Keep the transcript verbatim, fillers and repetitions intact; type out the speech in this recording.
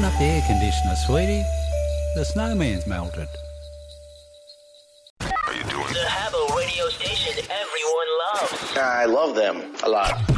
up the air conditioner, sweetie. The snowman's melted. Are you doing The Habbo radio station everyone loves. I love them a lot.